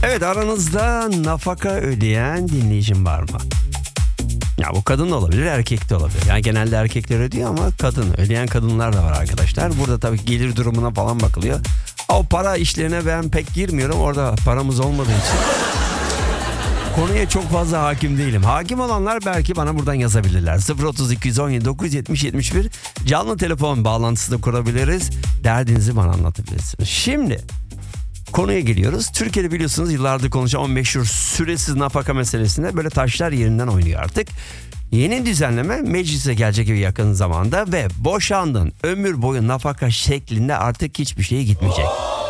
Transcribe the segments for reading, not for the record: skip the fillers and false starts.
Evet, aranızda nafaka ödeyen dinleyicim var mı? Ya bu kadın da olabilir, erkek de olabilir. Yani genelde erkekler ödüyor ama ödeyen kadınlar da var arkadaşlar. Burada tabii gelir durumuna falan bakılıyor. O para işlerine ben pek girmiyorum. Orada paramız olmadığı için konuya çok fazla hakim değilim. Hakim olanlar belki bana buradan yazabilirler. 03217 970 71 canlı telefon bağlantısı da kurabiliriz. Derdinizi bana anlatabilirsiniz. Şimdi konuya geliyoruz. Türkiye'de biliyorsunuz yıllardır konuşan 15 yıl süresiz nafaka meselesinde böyle taşlar yerinden oynuyor artık. Yeni düzenleme meclise gelecek gibi yakın zamanda ve boşandın ömür boyu nafaka şeklinde artık hiçbir şeye gitmeyecek.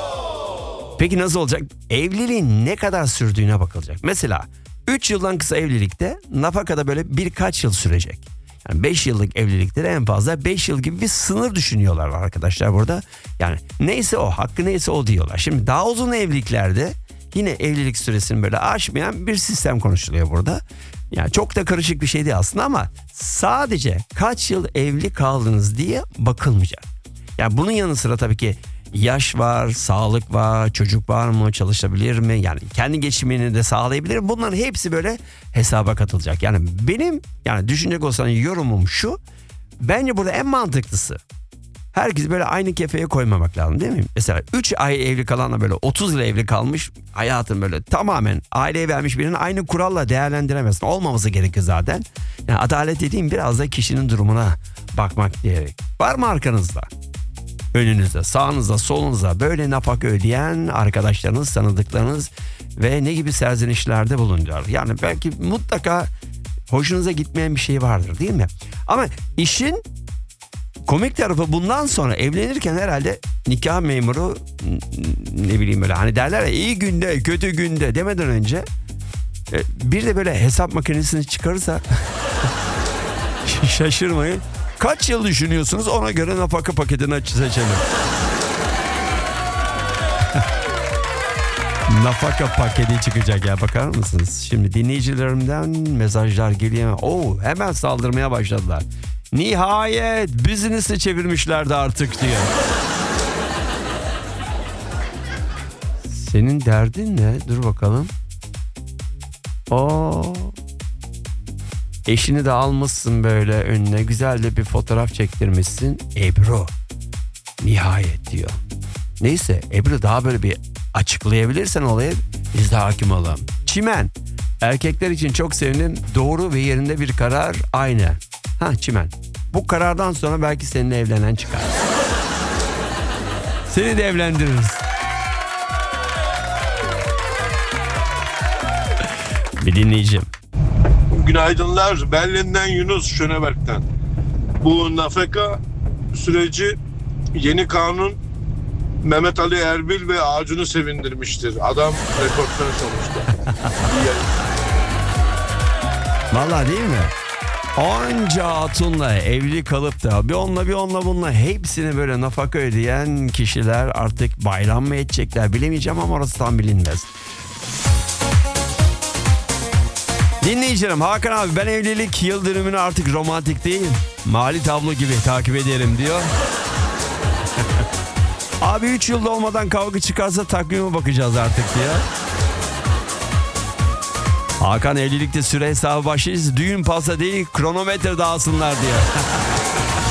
Peki nasıl olacak? Evliliğin ne kadar sürdüğüne bakılacak. Mesela 3 yıldan kısa evlilikte nafakada böyle birkaç yıl sürecek. Yani 5 yıllık evlilikte de en fazla 5 yıl gibi bir sınır düşünüyorlar arkadaşlar burada. Yani neyse o, hakkı neyse o diyorlar. Şimdi daha uzun evliliklerde yine evlilik süresini böyle aşmayan bir sistem konuşuluyor burada. Yani çok da karışık bir şey değil aslında ama sadece kaç yıl evli kaldınız diye bakılmayacak. Yani bunun yanı sıra tabii ki yaş var, sağlık var, çocuk var mı, çalışabilir mi? Yani kendi geçimini de sağlayabilir mi? Bunların hepsi böyle hesaba katılacak. Yani benim düşünecek olsan yorumum şu. Bence burada en mantıklısı herkesi böyle aynı kefeye koymamak lazım değil mi? Mesela 3 ay evli kalanla böyle 30 yıl evli kalmış hayatın böyle tamamen aileye vermiş birinin aynı kuralla değerlendiremezsin. Olmaması gerekiyor zaten. Yani adalet dediğim biraz da kişinin durumuna bakmak diyerek. Var mı arkanızda, önünüzde, sağınızda, solunuzda böyle nafaka ödeyen arkadaşlarınız, tanıdıklarınız ve ne gibi serzenişlerde bulunuyorlar? Yani belki mutlaka hoşunuza gitmeyen bir şey vardır değil mi? Ama işin komik tarafı bundan sonra evlenirken herhalde nikah memuru ne bileyim böyle hani derler ya iyi günde kötü günde demeden önce bir de böyle hesap makinesini çıkarırsa şaşırmayın. Kaç yıl düşünüyorsunuz ona göre nafaka paketini seçelim. Nafaka paketi çıkacak ya, bakar mısınız? Şimdi dinleyicilerimden mesajlar geliyor. Hemen saldırmaya başladılar. Nihayet business'e çevirmişlerdi artık diyor. Senin derdin ne? Dur bakalım. Eşini de almışsın böyle önüne, güzel de bir fotoğraf çektirmişsin. Ebru nihayet diyor. Neyse Ebru daha böyle bir açıklayabilirsen olayı biz de hakim olalım. Çimen, erkekler için çok sevindim, doğru ve yerinde bir karar, aynı. Çimen, bu karardan sonra belki seninle evlenen çıkar. Seni de evlendiririz. Bir dinleyicim. Günaydınlar. Berlin'den Yunus Şöneberk'ten. Bu nafaka süreci yeni kanun Mehmet Ali Erbil ve Acun'u sevindirmiştir. Adam rekortmen sonuçta. Vallahi değil mi? Onca hatunla evli kalıp da bir onunla bununla hepsini böyle nafaka ödeyen kişiler artık bayram mı edecekler bilemeyeceğim ama orası tam bilinmez. Dinleyicilerim, Hakan abi ben evlilik yıl dönümünü artık romantik değil mali tablo gibi takip ederim diyor. Abi 3 yılda olmadan kavga çıkarsa takvime bakacağız artık diyor. Hakan evlilikte süre hesabı başlayacağız. Düğün pasta değil kronometre dağılsınlar diyor.